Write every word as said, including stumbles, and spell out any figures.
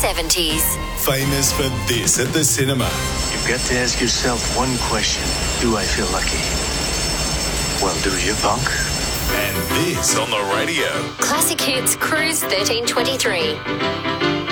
seventies. Famous for this at the cinema. You've got to ask yourself one question. Do I feel lucky? Well, do you, punk? And this on the radio. Classic Hits Cruise thirteen twenty-three.